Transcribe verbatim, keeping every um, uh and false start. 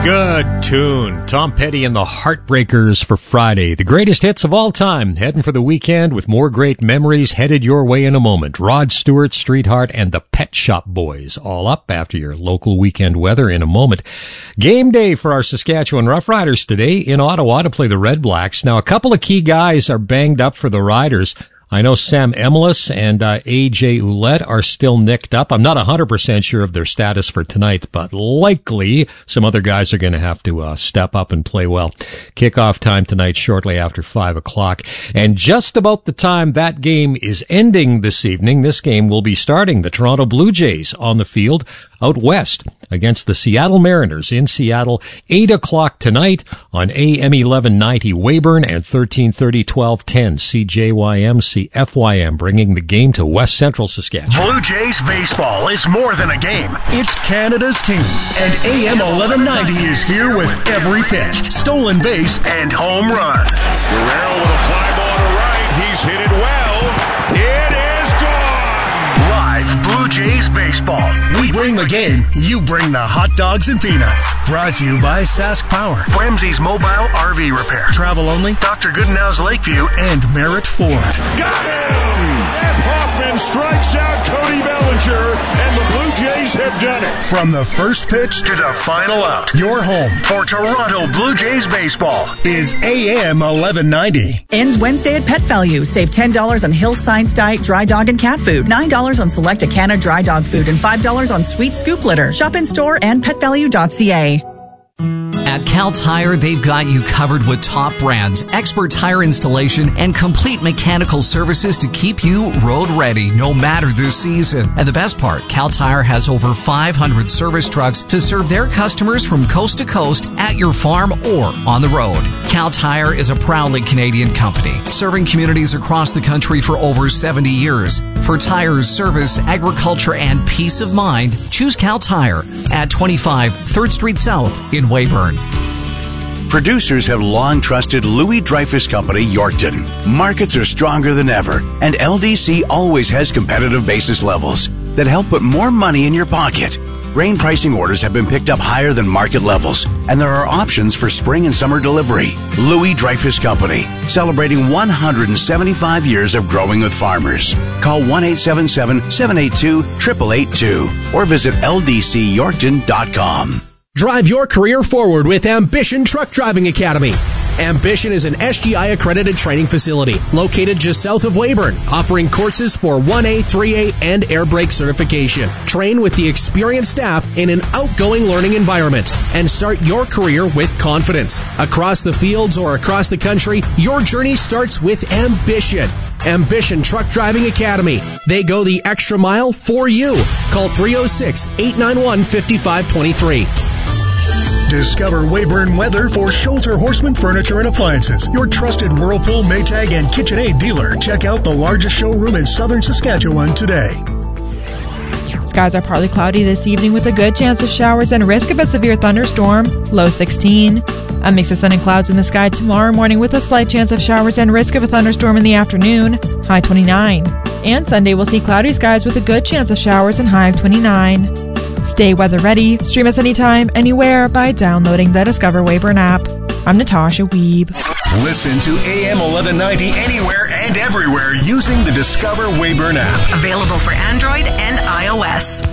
Good tune. Tom Petty and the Heartbreakers for Friday. The greatest hits of all time. Heading for the weekend with more great memories headed your way in a moment. Rod Stewart, Streetheart, and the Pet Shop Boys. All up after your local weekend weather in a moment. Game day for our Saskatchewan Roughriders today in Ottawa to play the Red Blacks. Now, a couple of key guys are banged up for the Riders. I know Sam Emilus and uh, A J Ouellette are still nicked up. I'm not one hundred percent sure of their status for tonight, but likely some other guys are going to have to uh, step up and play well. Kickoff time tonight shortly after five o'clock. And just about the time that game is ending this evening, this game will be starting. The Toronto Blue Jays on the field out west against the Seattle Mariners in Seattle. eight o'clock tonight on A M eleven ninety Weyburn and thirteen thirty, twelve ten C J Y M C F Y M, bringing the game to West Central Saskatchewan. Blue Jays baseball is more than a game. It's Canada's team. And A M eleven ninety is here with every pitch, stolen base, and home run. Guerrero with a fly ball to right. He's hit it well. It is gone. Live Blue Jays baseball. We bring the game. You bring the hot dogs and peanuts. Brought to you by Sask Power, Ramsey's Mobile R V Repair, Travel Only, Doctor Goodenow's Lakeview, and Merritt Ford. Got him! F. Hoffman strikes out Cody Bellinger, and the Blue Jays have done it. From the first pitch to the final out, your home for Toronto Blue Jays baseball is A M eleven ninety. Ends Wednesday at Pet Value. Save ten dollars on Hill Science Diet Dry Dog and Cat Food, nine dollars on select Acana Dry Dog Food, and five dollars on Sweet Scoop Litter. Shop in store and pet value dot c a. At Cal Tire, they've got you covered with top brands, expert tire installation, and complete mechanical services to keep you road ready no matter the season. And the best part, Cal Tire has over five hundred service trucks to serve their customers from coast to coast at your farm or on the road. Cal Tire is a proudly Canadian company, serving communities across the country for over seventy years. For tires, service, agriculture, and peace of mind, choose Cal Tire at twenty-five third Street South in Weyburn. Producers have long trusted Louis Dreyfus Company, Yorkton. Markets are stronger than ever, and L D C always has competitive basis levels that help put more money in your pocket. Grain pricing orders have been picked up higher than market levels, and there are options for spring and summer delivery. Louis Dreyfus Company, celebrating one hundred seventy-five years of growing with farmers. Call one eight seven seven, seven eight two, eight eight eight two or visit L D C Yorkton dot com. Drive your career forward with Ambition Truck Driving Academy. Ambition is an S G I-accredited training facility located just south of Weyburn, offering courses for one A, three A, and air brake certification. Train with the experienced staff in an outgoing learning environment and start your career with confidence. Across the fields or across the country, your journey starts with Ambition. Ambition Truck Driving Academy. They go the extra mile for you. Call three oh six, eight nine one, five five two three. Discover Weyburn Weather for Schulter Horseman Furniture and Appliances, your trusted Whirlpool, Maytag, and KitchenAid dealer. Check out the largest showroom in southern Saskatchewan today. Skies are partly cloudy this evening with a good chance of showers and risk of a severe thunderstorm, low sixteen. A mix of sun and clouds in the sky tomorrow morning with a slight chance of showers and risk of a thunderstorm in the afternoon, high twenty-nine. And Sunday we'll see cloudy skies with a good chance of showers and high of twenty-nine. Stay weather ready. Stream us anytime, anywhere by downloading the Discover Weyburn app. I'm Natasha Weeb. Listen to A M eleven ninety anywhere and everywhere using the Discover Weyburn app. Available for Android and iOS.